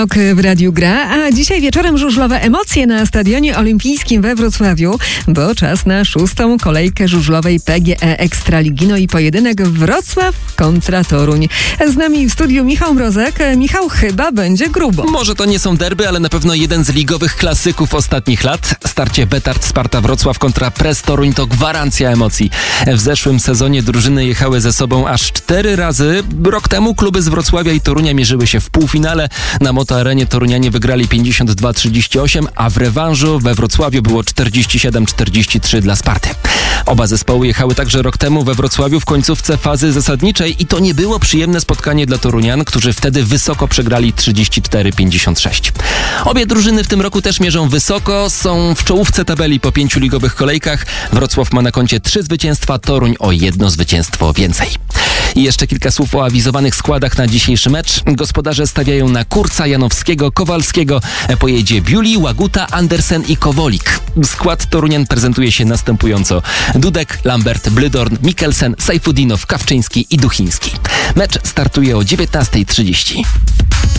W Radiu Gra, a dzisiaj wieczorem żużlowe emocje na Stadionie Olimpijskim we Wrocławiu, bo czas na 6. kolejkę żużlowej PGE Ekstraligi. No i pojedynek Wrocław kontra Toruń. Z nami w studiu Michał Mrozek. Michał, chyba będzie grubo. Może to nie są derby, ale na pewno jeden z ligowych klasyków ostatnich lat. Starcie Betard Sparta Wrocław kontra Press Toruń to gwarancja emocji. W zeszłym sezonie drużyny jechały ze sobą aż 4 razy. Rok temu kluby z Wrocławia i Torunia mierzyły się w półfinale. Na Motoarenie Torunianie wygrali 52-38, a w rewanżu we Wrocławiu było 47-43 dla Sparty. Oba zespoły jechały także rok temu we Wrocławiu w końcówce fazy zasadniczej i to nie było przyjemne spotkanie dla Torunian, którzy wtedy wysoko przegrali 34-56. Obie drużyny w tym roku też mierzą wysoko, są w czołówce tabeli po 5 ligowych kolejkach. Wrocław ma na koncie 3 zwycięstwa, Toruń o 1 zwycięstwo więcej. I jeszcze kilka słów o awizowanych składach na dzisiejszy mecz. Gospodarze stawiają na Kurca, Janowskiego, Kowalskiego. Pojedzie Biuli, Łaguta, Andersen i Kowolik. Skład Torunian prezentuje się następująco: Dudek, Lambert, Blydorn, Mikkelsen, Sajfudinow, Kawczyński i Duchiński. Mecz startuje o 19:30.